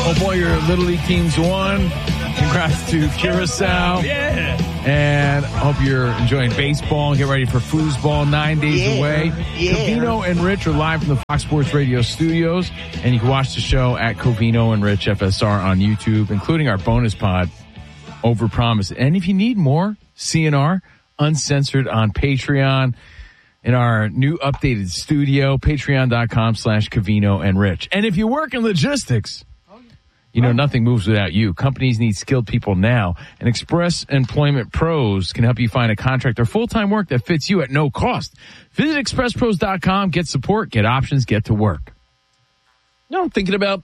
Oh boy, your Little League teams won. Congrats to Curacao. Yeah. And I hope you're enjoying baseball and get ready for foosball 9 days away. Covino and Rich are live from the Fox Sports Radio studios, and you can watch the show at Covino and Rich FSR on YouTube, including our bonus pod, Overpromise. And if you need more CNR, uncensored on Patreon, in our new updated studio, patreon.com/Covino and Rich. And if you work in logistics, you know, nothing moves without you. Companies need skilled people now, and Express Employment Pros can help you find a contract or full-time work that fits you at no cost. Visit expresspros.com, get support, get options, get to work. You know what I'm thinking about?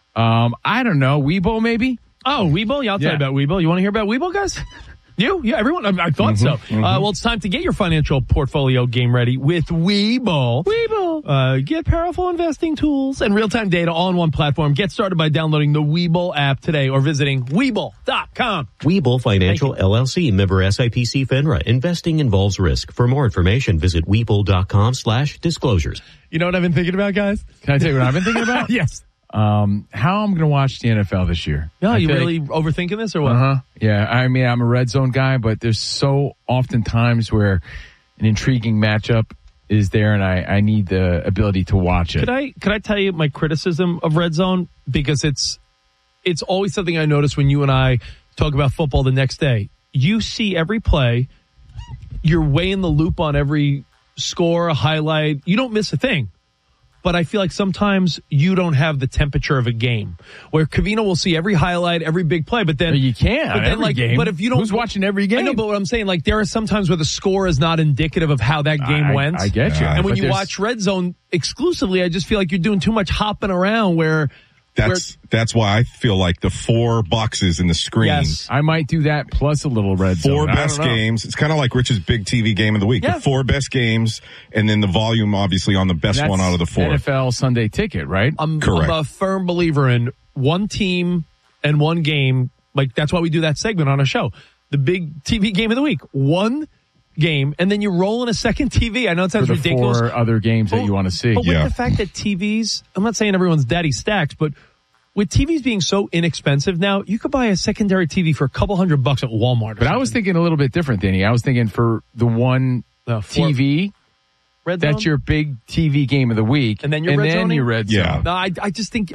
I don't know, Webull maybe? Oh, Webull? Yeah, I'll tell you about Webull. You want to hear about Webull, guys? You? Yeah, everyone? I thought so. Well, it's time to get your financial portfolio game ready with Webull. Get powerful investing tools and real-time data all in one platform. Get started by downloading the Webull app today or visiting Webull.com. Webull Financial LLC, member SIPC FINRA. Investing involves risk. For more information, visit Webull.com/disclosures. You know what I've been thinking about, guys? Can I tell you what I've been thinking about? Yes. How I'm going to watch the NFL this year. No, you really overthinking this or what? Yeah, I mean, I'm a red zone guy, but there's so often times where an intriguing matchup is there, and I need the ability to watch it. Could I tell you my criticism of red zone? Because it's always something I notice when you and I talk about football the next day. You see every play. You're way in the loop on every score, highlight. You don't miss a thing. But I feel like sometimes you don't have the temperature of a game where Covino will see every highlight, every big play, but then you can't. But then, every game. But if you don't, who's watching every game? I know, but what I'm saying, like, there are some times where the score is not indicative of how that game went. I get you. And when you watch Red Zone exclusively, I just feel like you're doing too much hopping around where. That's why I feel like the 4 boxes in the screen. Yes, I might do that plus a little red zone. 4 best games. It's kind of like Rich's big TV game of the week. Yeah. The 4 best games, and then the volume obviously on the best one out of the 4. NFL Sunday Ticket, right? Correct. I'm a firm believer in one team and one game. Like, that's why we do that segment on our show. The big TV game of the week. One game, and then you roll in a second TV. I know it sounds for the ridiculous. 4 other games that you want to see. But with the fact that TVs, I'm not saying everyone's daddy stacks, but with TVs being so inexpensive now, you could buy a secondary TV for a couple $100 at Walmart. But I was thinking a little bit different, Danny. I was thinking for the one TV, red zone? that's your big TV game of the week, and then you're red zoning? Your red zone. Yeah. No, I just think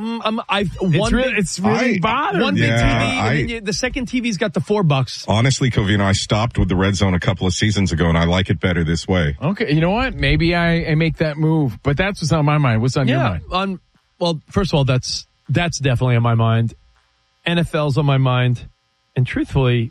it's really bothering. One big TV, and then the second TV's got the $4. Honestly, Covino, I stopped with the red zone a couple of seasons ago, and I like it better this way. Okay, you know what? Maybe I make that move, but that's what's on my mind. What's on your mind? Well, first of all, that's definitely on my mind. NFL's on my mind. And truthfully,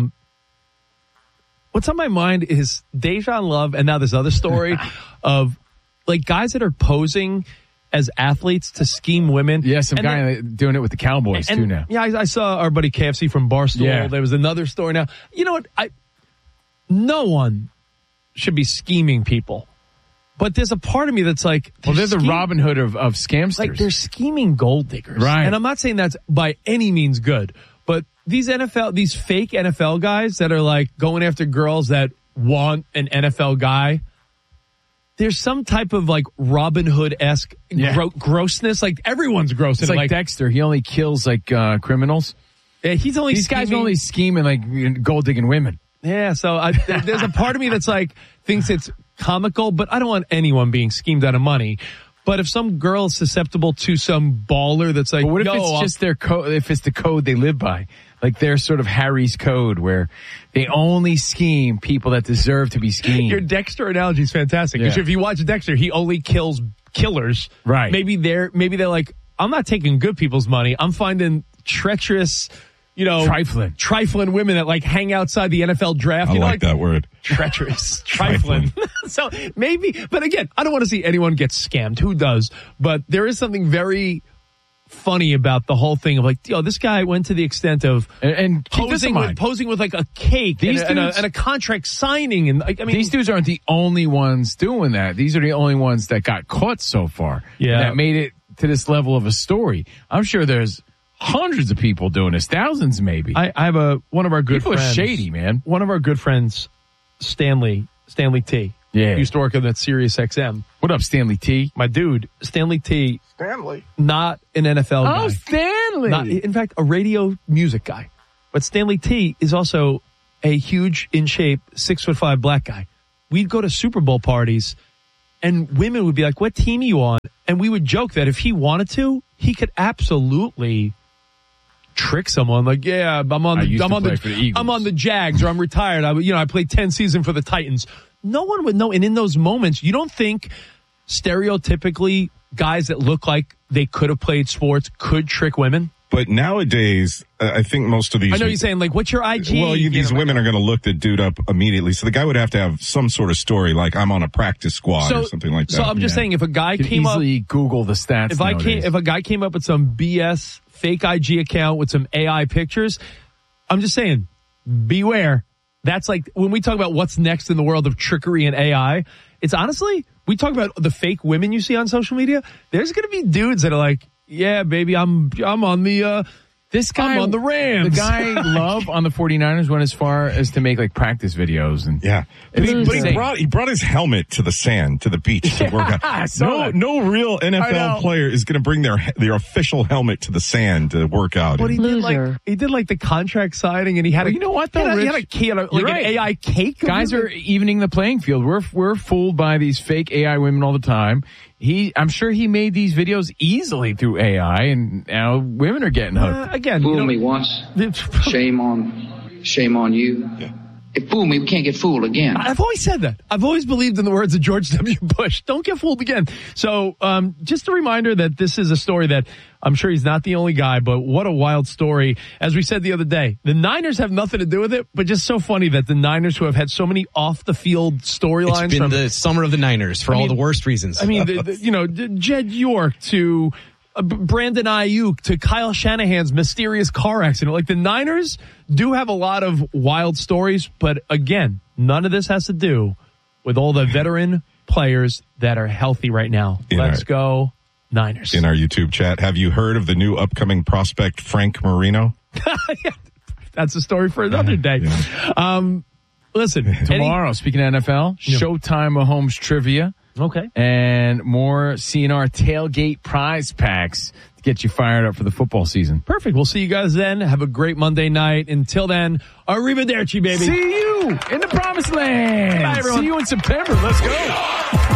what's on my mind is Dejan Love and now this other story of like guys that are posing as athletes to scheme women. Yeah, some guy doing it with the Cowboys too now. Yeah, I saw our buddy KFC from Barstool. Yeah. There was another story now. You know what? No one should be scheming people. But there's a part of me that's like, they're the Robin Hood of scamsters. Like, they're scheming gold diggers. Right. And I'm not saying that's by any means good, but these fake NFL guys that are like going after girls that want an NFL guy, there's some type of like Robin Hood-esque grossness. Like, everyone's gross. It's like Dexter. He only kills like criminals. Yeah, these guys are only scheming like gold digging women. Yeah, so there's a part of me that's like, thinks it's comical, but I don't want anyone being schemed out of money. But if some girl is susceptible to some baller that's like, but what if it's just their code? If it's the code they live by, like their sort of Harry's code, where they only scheme people that deserve to be schemed. Your Dexter analogy is fantastic because if you watch Dexter, he only kills killers. Right? Maybe they're like, I'm not taking good people's money. I'm finding treacherous. Trifling women that like hang outside the NFL draft. I like that word. Treacherous. Trifling. So maybe, but again, I don't want to see anyone get scammed. Who does? But there is something very funny about the whole thing of like, this guy went to the extent of and posing with like a cake and a contract signing. And I mean, these dudes aren't the only ones doing that. These are the only ones that got caught so far. Yeah. That made it to this level of a story. I'm sure there's hundreds of people doing this, thousands maybe. I have one of our good friends. People are shady, man. One of our good friends, Stanley T. Yeah. Used to work on that Sirius XM. What up, Stanley T? My dude, Stanley T. Stanley. Not an NFL guy. Oh, Stanley. Really? In fact, a radio music guy. But Stanley T is also a huge, in shape, 6'5" black guy. We'd go to Super Bowl parties, and women would be like, "What team are you on?" And we would joke that if he wanted to, he could absolutely trick someone. Like, yeah, I'm on the Jags, or I'm retired. I played 10 seasons for the Titans. No one would know. And in those moments, you don't think stereotypically guys that look like they could have played sports could trick women? But nowadays, I think most of these... I know you're saying, like, what's your IG? Well, these women are going to look the dude up immediately. So the guy would have to have some sort of story, like I'm on a practice squad or something like that. So I'm just saying, if a guy came up... easily Google the stats If a guy came up with some BS fake IG account with some AI pictures, I'm just saying, beware. That's like, when we talk about what's next in the world of trickery and AI, it's honestly, we talk about the fake women you see on social media. There's going to be dudes that are like, yeah, baby, I'm on the I'm on the Rams. The guy Love on the 49ers went as far as to make like practice videos and but he brought his helmet to the sand, to the beach to work out. No real NFL player is going to bring their official helmet to the sand to work out. But he did like the contract signing, and he had you know what though, he had an AI cake. Guys are evening the playing field. We're fooled by these fake AI women all the time. I'm sure he made these videos easily through AI, and now women are getting hooked. Again, fool me once, shame on you. Yeah. If fool me, we can't get fooled again. I've always said that. I've always believed in the words of George W. Bush. Don't get fooled again. So, just a reminder that this is a story that I'm sure he's not the only guy, but what a wild story. As we said the other day, the Niners have nothing to do with it, but just so funny that the Niners, who have had so many off-the-field storylines. It's been the summer of the Niners for all the worst reasons. I mean, Jed York to Brandon Ayuk to Kyle Shanahan's mysterious car accident. Like, the Niners do have a lot of wild stories, but again, none of this has to do with all the veteran players that are healthy right now. Let's go Niners. In our YouTube chat, have you heard of the new upcoming prospect, Frank Marino? That's a story for another day. Yeah. Listen, tomorrow, speaking of NFL, Showtime Mahomes trivia. Okay. And more CNR tailgate prize packs to get you fired up for the football season. Perfect. We'll see you guys then. Have a great Monday night. Until then, arrivederci, baby. See you in the promised land. Bye, everyone. See you in September. Let's go.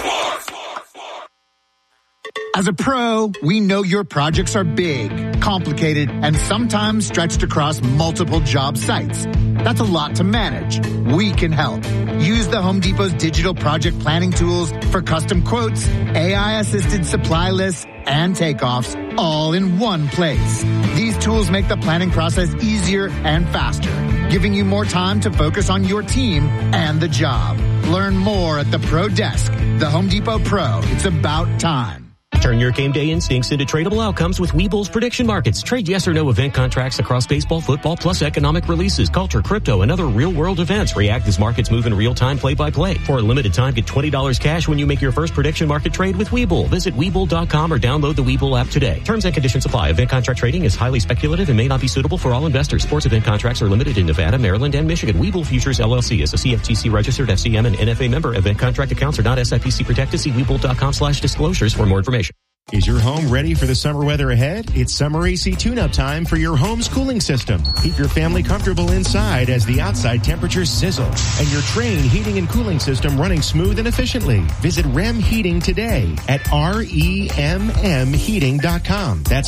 As a pro, we know your projects are big, complicated, and sometimes stretched across multiple job sites. That's a lot to manage. We can help. Use the Home Depot's digital project planning tools for custom quotes, AI-assisted supply lists, and takeoffs all in one place. These tools make the planning process easier and faster, giving you more time to focus on your team and the job. Learn more at the Pro Desk. The Home Depot Pro. It's about time. Turn your game day instincts into tradable outcomes with Webull's prediction markets. Trade yes or no event contracts across baseball, football, plus economic releases, culture, crypto, and other real-world events. React as markets move in real time, play-by-play. For a limited time, get $20 cash when you make your first prediction market trade with Webull. Visit Webull.com or download the Webull app today. Terms and conditions apply. Event contract trading is highly speculative and may not be suitable for all investors. Sports event contracts are limited in Nevada, Maryland, and Michigan. Webull Futures LLC is a CFTC registered FCM and NFA member. Event contract accounts are not SIPC protected. See Webull.com/disclosures for more information. Is your home ready for the summer weather ahead? It's summer AC tune-up time for your home's cooling system. Keep your family comfortable inside as the outside temperatures sizzle and your Trane heating and cooling system running smooth and efficiently. Visit REM Heating today at REMMheating.com. That's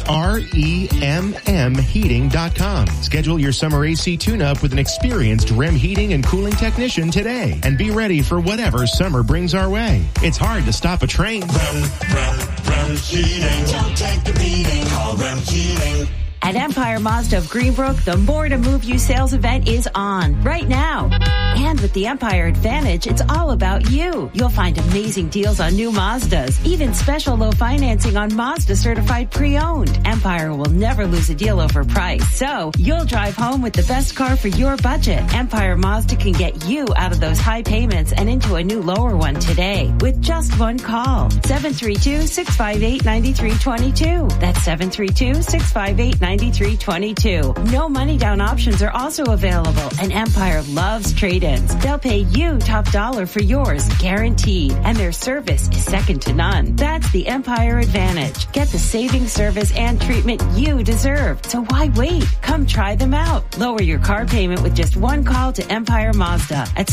REMMheating.com. Schedule your summer AC tune-up with an experienced REM heating and cooling technician today and be ready for whatever summer brings our way. It's hard to stop a train. REM Heating. Don't take the beating. Call REM Heating. At Empire Mazda of Greenbrook, the More to Move You sales event is on right now. And with the Empire Advantage, it's all about you. You'll find amazing deals on new Mazdas, even special low financing on Mazda certified pre-owned. Empire will never lose a deal over price, so you'll drive home with the best car for your budget. Empire Mazda can get you out of those high payments and into a new lower one today with just one call. 732-658-9322. That's 732-658-9322. 658-9322. No money down options are also available, and Empire loves trade-ins. They'll pay you top dollar for yours, guaranteed, and their service is second to none. That's the Empire Advantage. Get the saving service and treatment you deserve. So why wait? Come try them out. Lower your car payment with just one call to Empire Mazda at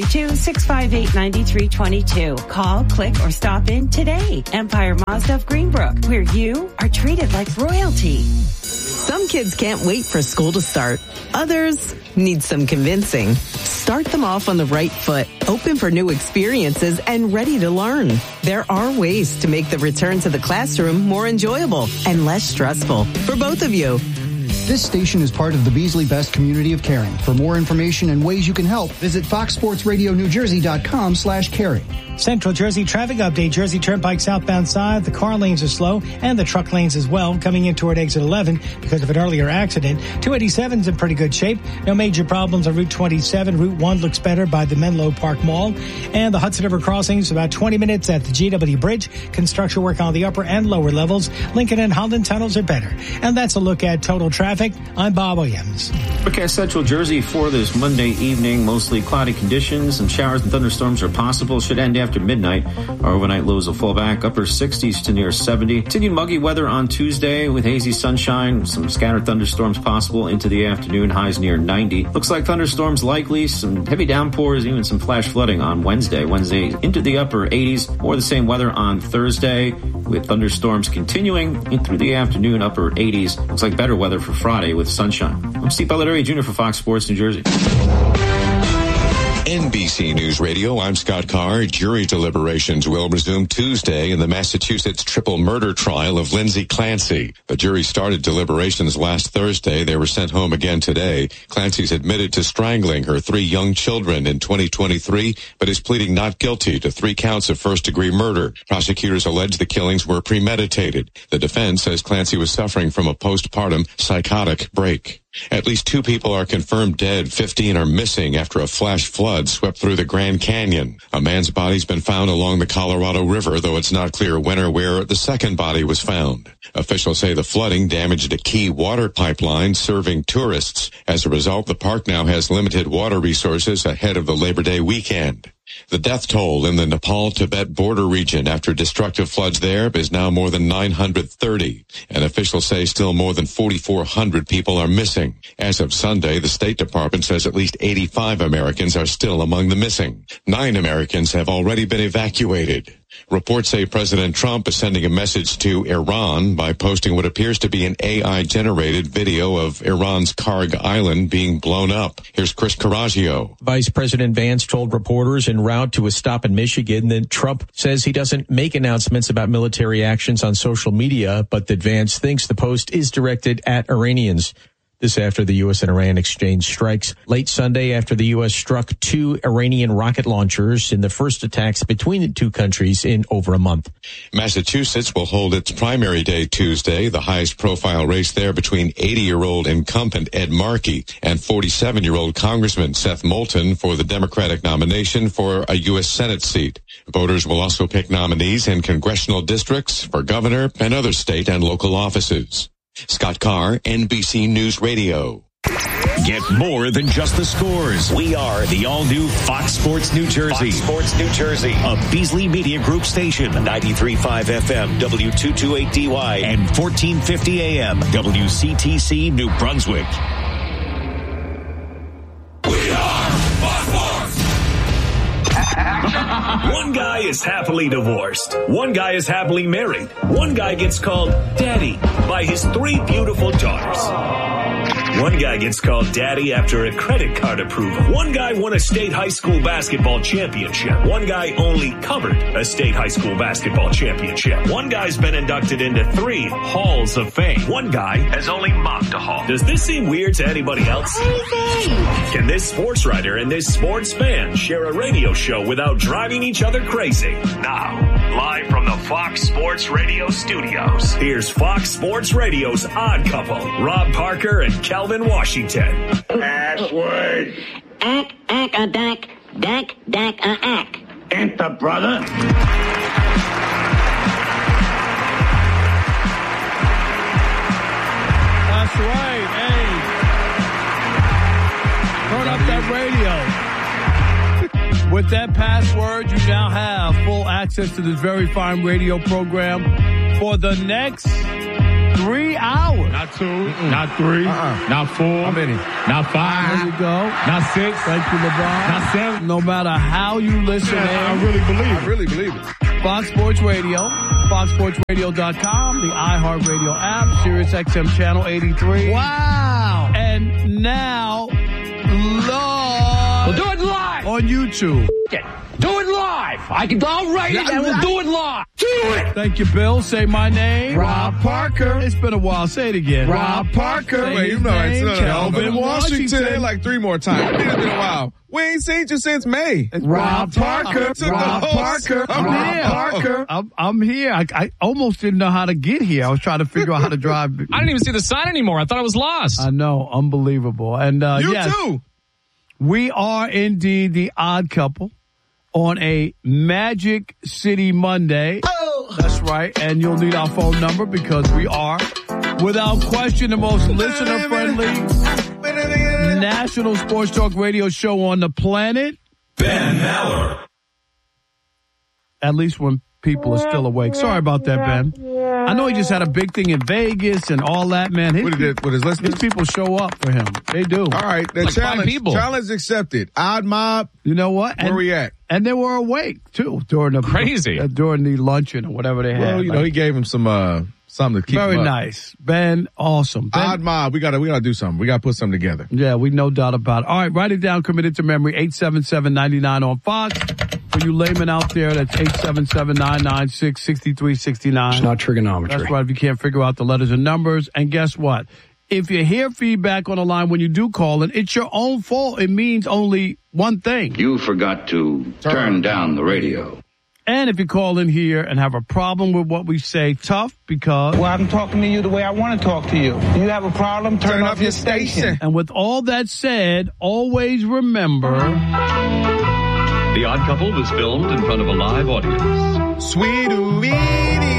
732-658-9322. Call, click, or stop in today. Empire Mazda of Greenbrook, where you are treated like royalty. Some kids can't wait for school to start. Others need some convincing. Start them off on the right foot, open for new experiences, and ready to learn. There are ways to make the return to the classroom more enjoyable and less stressful for both of you. This station is part of the Beasley Best community of caring. For more information and ways you can help, visit foxsportsradionewjersey.com/caring. Central Jersey traffic update. Jersey Turnpike southbound side. The car lanes are slow and the truck lanes as well coming in toward exit 11 because of an earlier accident. 287's in pretty good shape. No major problems on Route 27. Route 1 looks better by the Menlo Park Mall. And the Hudson River crossings about 20 minutes at the GW Bridge. Construction work on the upper and lower levels. Lincoln and Holland tunnels are better. And that's a look at total traffic. I'm Bob Williams. Forecast Central Jersey for this Monday evening. Mostly cloudy conditions and showers and thunderstorms are possible. Should end after midnight. Our overnight lows will fall back upper 60s to near 70. Continued muggy weather on Tuesday with hazy sunshine, some scattered thunderstorms possible into the afternoon, highs near 90. Looks like thunderstorms likely, some heavy downpours, even some flash flooding on Wednesday. Wednesday into the upper 80s. More the same weather on Thursday with thunderstorms continuing in through the afternoon, upper 80s. Looks like better weather for Friday with sunshine. I'm Steve Balderi Jr. for Fox Sports New Jersey. NBC News Radio, I'm Scott Carr. Jury deliberations will resume Tuesday in the Massachusetts triple murder trial of Lindsay Clancy. The jury started deliberations last Thursday. They were sent home again today. Clancy's admitted to strangling her 3 young children in 2023, but is pleading not guilty to 3 counts of first-degree murder. Prosecutors allege the killings were premeditated. The defense says Clancy was suffering from a postpartum psychotic break. At least 2 people are confirmed dead. 15 are missing after a flash flood swept through the Grand Canyon. A man's body's been found along the Colorado River, though it's not clear when or where the second body was found. Officials say the flooding damaged a key water pipeline serving tourists. As a result, the park now has limited water resources ahead of the Labor Day weekend. The death toll in the Nepal-Tibet border region after destructive floods there is now more than 930, and officials say still more than 4,400 people are missing. As of Sunday, the State Department says at least 85 Americans are still among the missing. 9 Americans have already been evacuated. Reports say President Trump is sending a message to Iran by posting what appears to be an AI-generated video of Iran's Karg Island being blown up. Here's Chris Caraggio. Vice President Vance told reporters en route to a stop in Michigan that Trump says he doesn't make announcements about military actions on social media, but that Vance thinks the post is directed at Iranians. This after the U.S. and Iran exchanged strikes late Sunday after the U.S. struck 2 Iranian rocket launchers in the first attacks between the 2 countries in over a month. Massachusetts will hold its primary day Tuesday, the highest profile race there between 80-year-old incumbent Ed Markey and 47-year-old Congressman Seth Moulton for the Democratic nomination for a U.S. Senate seat. Voters will also pick nominees in congressional districts for governor and other state and local offices. Scott Carr, NBC News Radio. Get more than just the scores. We are the all-new Fox Sports New Jersey. Fox Sports New Jersey. A Beasley Media Group station. 93.5 FM, W228DY, and 1450 AM, WCTC, New Brunswick. We are Fox Sports. One guy is happily divorced. One guy is happily married. One guy gets called Daddy by his 3 beautiful daughters. One guy gets called Daddy after a credit card approval. One guy won a state high school basketball championship. One guy only covered a state high school basketball championship. One guy's been inducted into 3 halls of fame. One guy has only mopped a hall. Does this seem weird to anybody else? Can this sports writer and this sports fan share a radio show without driving each other crazy? Now, live from the Fox Sports Radio studios, here's Fox Sports Radio's Odd Couple, Rob Parker and Calvin Washington. Password. Ack, a dack, dack, a ack. Enter, brother. That's right. Hey. Turn up that radio. With that password, you now have full access to this very fine radio program for the next 3 hours. Not 2, not 3, not 4. How many? Not 5. There you go. Not 6. Thank you, LeBron. Not 7. No matter how you listen in. I really believe it. Fox Sports Radio, foxsportsradio.com, the iHeartRadio app, SiriusXM Channel 83. Wow. And now, live. We'll do it live. On YouTube. Do it live. I'll write it and we'll do it live. Do it. Thank you, Bill. Say my name. Rob Parker. It's been a while. Say it again. Rob Parker. Wait, it's Kelvin Washington. Say it like 3 more times. It's been a while. We ain't seen you since May. Rob Parker. Rob Parker. I'm here. I almost didn't know how to get here. I was trying to figure out how to drive. I didn't even see the sign anymore. I thought I was lost. I know. Unbelievable. And you yes, too. We are indeed the odd couple on a Magic City Monday. Oh. That's right. And you'll need our phone number because we are, without question, the most listener-friendly national sports talk radio show on the planet. Ben Maller. At least when people are still awake. Sorry about that, Ben. I know he just had a big thing in Vegas and all that, man. What his listeners? His people show up for him. They do. All right. The like challenge accepted. Odd Mob. You know what? Where we at? And they were awake, too, during the luncheon or whatever they had. Well, you know, he gave him some something to keep very him up. Nice. Ben, awesome. Ben, Odd Mob, we gotta do something. We gotta put something together. Yeah, we no doubt about it. All right, write it down, commit it to memory, 877-99 on Fox. For you laymen out there, that's 877-996-6369. It's not trigonometry. That's right, if you can't figure out the letters and numbers. And guess what? If you hear feedback on the line when you do call in, it's your own fault. It means only one thing. You forgot to turn down the radio. And if you call in here and have a problem with what we say, tough because... Well, I'm talking to you the way I want to talk to you. You have a problem, turn off your station. And with all that said, always remember... The Odd Couple was filmed in front of a live audience. Sweet-oo-weedy.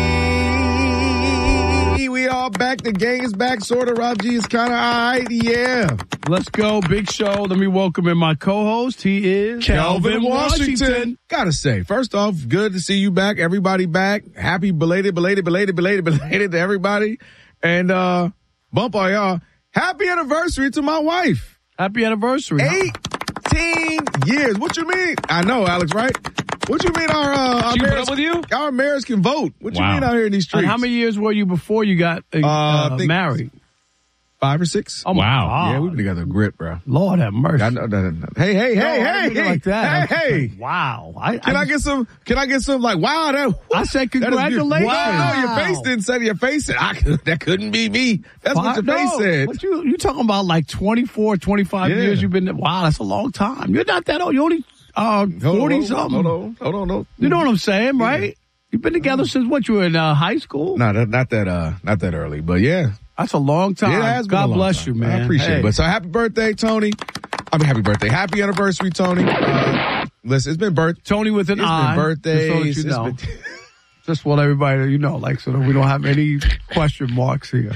We all back. The gang is back, sort of. Rob G is kind of all right. Yeah. Let's go. Big show. Let me welcome in my co-host. He is Kelvin Washington. Gotta say, first off, good to see you back. Everybody back. Happy belated to everybody. And bump all y'all. Happy anniversary to my wife. Happy anniversary. 18 years. What you mean? I know, Alex, right? What you mean our mayors can vote? What you mean out here in these streets? And how many years were you before you got married? 5 or 6. Oh, wow. Yeah, we've been together a grip, bro. Lord have mercy. I know. Hey. Like that. Hey. Wow. Can I get some like, wow. I said congratulations. Wow. No, your face didn't say your face said, that couldn't be me. That's what your face said. What you talking about like 24, 25 years you've been there? Wow, that's a long time. You're not that old. You only 40-something. Hold on. You know what I'm saying, right? You've been together since what? You were in high school? No, not that early, but yeah. That's a long time. It has been God bless you, man. I appreciate it. But so happy birthday, Tony. Happy birthday. Happy anniversary, Tony. Listen, it's been Tony with an I. It's been birthdays. Just so that you know. Just want everybody to like, so that we don't have any question marks here.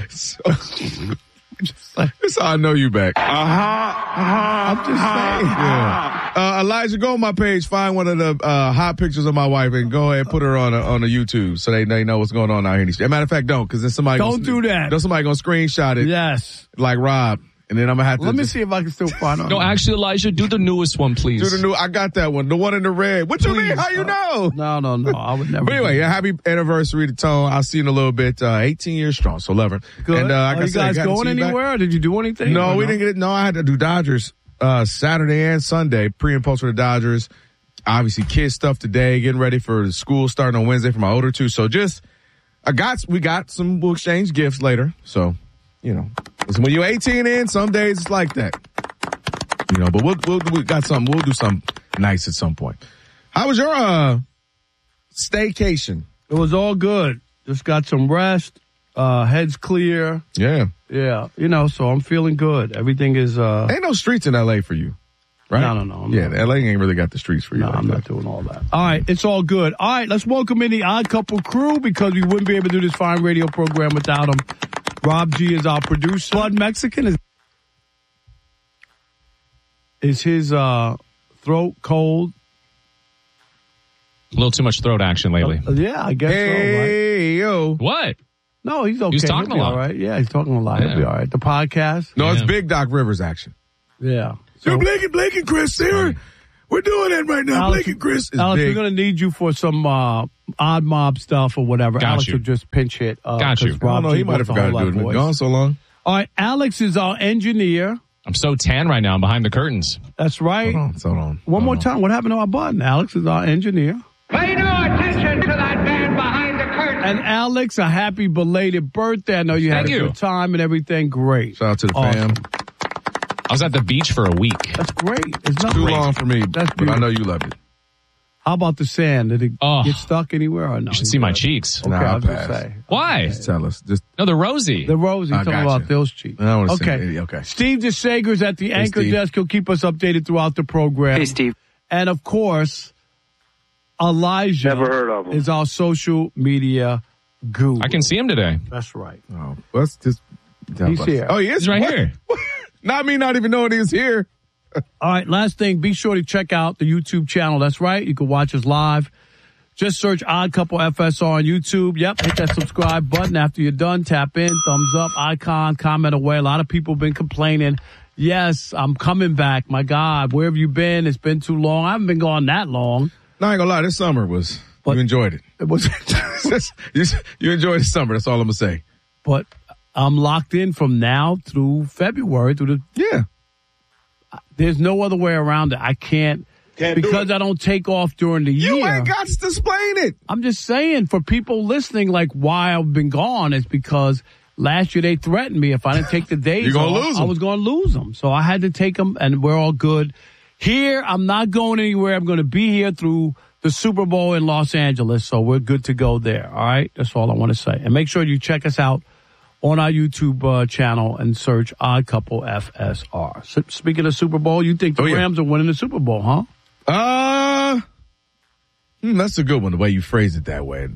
That's how I know you back. I'm just saying. Yeah. Elijah, go on my page, find one of the hot pictures of my wife, and go ahead and put her on a YouTube so they know what's going on out here in these. As a matter of fact, don't, because then somebody do that. Then somebody gonna screenshot it. Yes, like Rob. And then I'm gonna have to. Let me see if I can still find it. No, actually, Elijah, do the newest one, please. I got that one. The one in the red. What you mean? How you know? No. I would never. But anyway, happy anniversary to Tone. I'll see you in a little bit. 18 years strong, so love her. Good. And, are you guys going anywhere? Or did you do anything? No, we didn't get it. No, I had to do Dodgers Saturday and Sunday, pre and post for the Dodgers. Obviously, kids stuff today, getting ready for school starting on Wednesday for my older two. So we got some, we'll exchange gifts later. So, listen, when you're 18 in, some days it's like that. But we got something. We'll do something nice at some point. How was your staycation? It was all good. Just got some rest. Head's clear. Yeah. Yeah. So I'm feeling good. Everything is ain't no streets in LA for you. Right? No. LA ain't really got the streets for you. No, I'm not doing all that. All right, it's all good. All right, let's welcome in the Odd Couple crew because we wouldn't be able to do this fine radio program without them. Rob G is our producer. Blood Mexican is his throat cold. A little too much throat action lately. Yeah, I guess so, right? Hey, yo. What? No, he's okay. He's talking a lot. All right. Yeah, he's talking a lot. Yeah. He'll be all right. The podcast. No, it's Big Doc Rivers action. Yeah. So Blake and Chris here. We're doing it right now. Alex, Blake and Chris is Alex, big. we're going to need you for some odd mob stuff or whatever. Got Alex you. will just pinch hit. Got you. I don't know. He might have forgot to do it. Been gone so long. All right. Alex is our engineer. I'm so tan right now. I'm behind the curtains. That's right. Hold on. One more time. What happened to our button? Alex is our engineer. Pay no attention to that man behind the curtain. And Alex, a happy belated birthday. I know you had Thank a you. good time and everything. Great. Shout out to the Awesome. fam. I was at the beach for a week. That's great. It's not Too great. long for me, That's but I know you love it. How about the sand? Did it get stuck anywhere or no? You should see my cheeks. Okay, I was going to say. Why? Just tell us. No, they're rosy. The Rosie, I talking gotcha. about those cheeks. I don't want to say Okay. it. Okay. Steve DeSager's at the anchor Steve. desk. He'll keep us updated throughout the program. Hey, Steve. And of course, Elijah Never heard of him. is our social media guru. I can see him today. That's right. Oh, let's just. He's here. Oh, he is He's right What? here. Not me, not even knowing he was here. All right, last thing, be sure to check out the YouTube channel. That's right. You can watch us live. Just search Odd Couple FSR on YouTube. Yep, hit that subscribe button. After you're done, tap in, thumbs up, icon, comment away. A lot of people have been complaining. Yes, I'm coming back. My God, where have you been? It's been too long. I haven't been gone that long. No, I ain't gonna lie. This summer you enjoyed it. It was, you enjoyed the summer. That's all I'm gonna say. but I'm locked in from now through February through Yeah. There's no other way around it. I can't because I don't take off during the year. You ain't got to explain it. I'm just saying for people listening, like why I've been gone is because last year they threatened me if I didn't take the days You're gonna off, lose 'em. I was going to lose them. So I had to take them, and we're all good. Here, I'm not going anywhere. I'm going to be here through the Super Bowl in Los Angeles, so we're good to go there. All right? That's all I want to say. And make sure you check us out on our YouTube channel and search Odd Couple FSR. So, speaking of Super Bowl, you think the Rams are winning the Super Bowl, huh? That's a good one, the way you phrase it that way.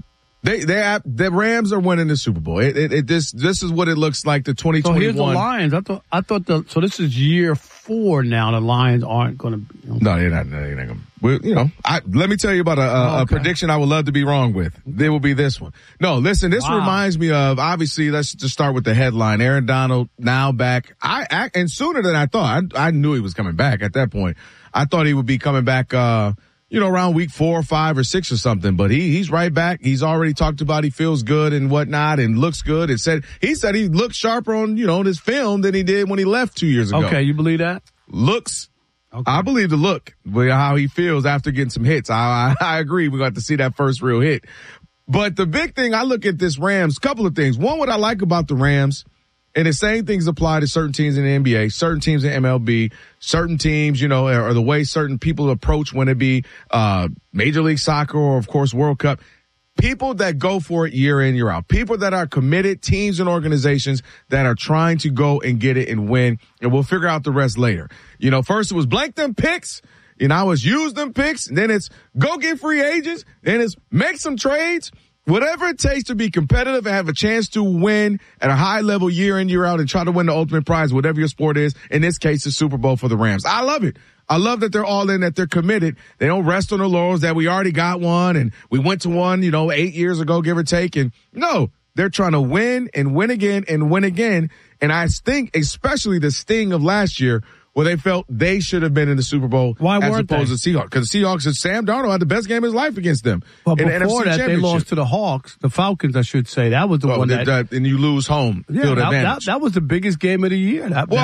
The Rams are winning the Super Bowl. This is what it looks like, the 2021. So here's the Lions. I thought so this is year 4 now. The Lions aren't going to be. No, they're not going to. Let me tell you about a prediction I would love to be wrong with. There will be this one. No, listen, this reminds me of, obviously, let's just start with the headline. Aaron Donald now back. And sooner than I thought. I knew he was coming back at that point. I thought he would be coming back, around week 4 or 5 or 6 or something, but he's right back. He's already talked about he feels good and whatnot and looks good. He said he looked sharper on, his film than he did when he left 2 years ago. Okay, you believe that? Looks. Okay. I believe the look, how he feels after getting some hits. I agree. We're going to see that first real hit. But the big thing, I look at this Rams, couple of things. One, what I like about the Rams, and the same things apply to certain teams in the NBA, certain teams in MLB, certain teams, or the way certain people approach when it be Major League Soccer or, of course, World Cup. People that go for it year in, year out. People that are committed, teams and organizations that are trying to go and get it and win. And we'll figure out the rest later. First it was blank them picks. Now it's use them picks. Then it's go get free agents. Then it's make some trades. Whatever it takes to be competitive and have a chance to win at a high level year in, year out and try to win the ultimate prize, whatever your sport is. In this case, the Super Bowl for the Rams. I love it. I love that they're all in, that they're committed. They don't rest on their laurels, that we already got one and we went to one, 8 years ago, give or take. And no, they're trying to win and win again and win again. And I think especially the sting of last year, where they felt they should have been in the Super Bowl as opposed to Seahawks. Because the Seahawks and Sam Darnold had the best game of his life against them. But in the before NFC that, they Championship. lost to the Hawks, the Falcons, I should say. That was the one that... And you lose home field advantage. That was the biggest game of the year.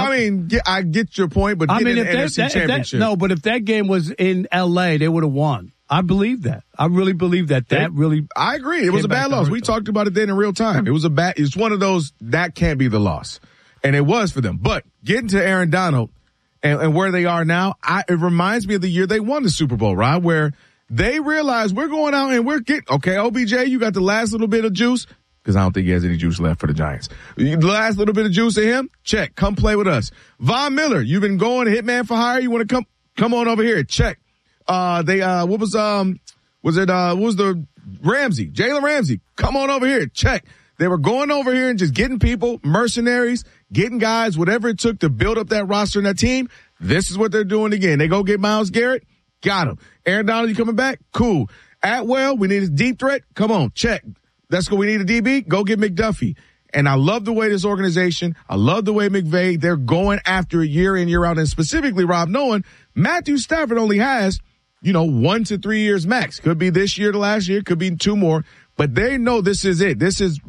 I get your point, but in the NFC Championship. But if that game was in L.A., they would have won. I believe that. I really believe that. I agree. It was a bad loss. We talked about it then in real time. It's one of those, that can't be the loss. And it was for them. But getting to Aaron Donald, and where they are now, it reminds me of the year they won the Super Bowl, right? Where they realized we're going out and we're OBJ, you got the last little bit of juice, because I don't think he has any juice left for the Giants. The last little bit of juice in him, check, come play with us. Von Miller, you've been going hitman for hire, you want to come on over here, check. What was the Ramsey, Jalen Ramsey, come on over here, check. They were going over here and just getting people, mercenaries, getting guys, whatever it took to build up that roster and that team. This is what they're doing again. They go get Myles Garrett. Got him. Aaron Donald, you coming back? Cool. Atwell, we need a deep threat. Come on, check. Let's go. We need a DB. Go get McDuffie. And I love the way this organization, I love the way McVay, they're going after it year in, year out. And specifically, Rob, knowing Matthew Stafford only has, 1 to 3 years max. Could be this year to last year. Could be 2 more. But they know this is it. This is